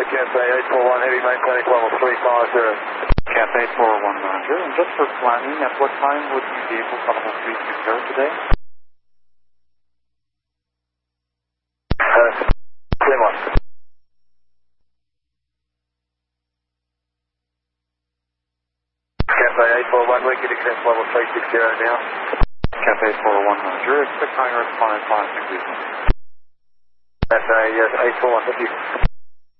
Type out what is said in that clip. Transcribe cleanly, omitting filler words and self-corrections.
Cafe 841, heavy main clinic level 350. Cafe 401 Roger. And just for planning, at what time would you be able to level 360 today? Clear one. Cafe 841, we can accept level 360 now. Cafe 401 Roger. Expect higher at 55 degrees. Cafe, yes, 841, thank you.